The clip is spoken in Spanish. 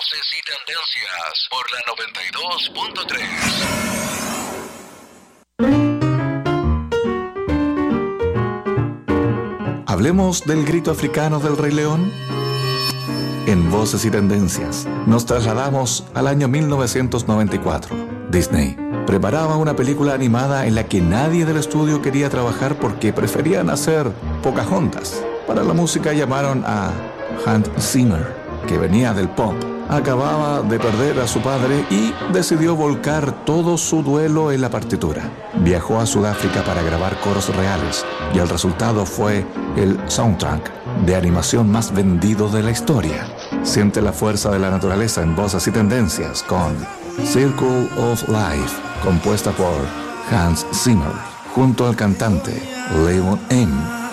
Voces y Tendencias por la 92.3. Hablemos del grito africano del Rey León. En Voces y Tendencias nos trasladamos al año 1994. Disney preparaba una película animada en la que nadie del estudio quería trabajar porque preferían hacer Pocahontas. Para la música llamaron a Hans Zimmer, que venía del pop. Acababa de perder a su padre y decidió volcar todo su duelo en la partitura. Viajó a Sudáfrica para grabar coros reales y el resultado fue el soundtrack de animación más vendido de la historia. Siente la fuerza de la naturaleza en Voces y Tendencias con Circle of Life, compuesta por Hans Zimmer, junto al cantante Leon M.